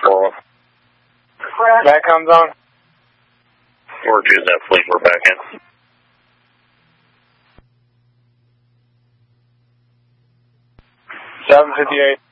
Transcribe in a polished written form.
4-1. Back on zone. We're good, that fleet. We're back in. 758.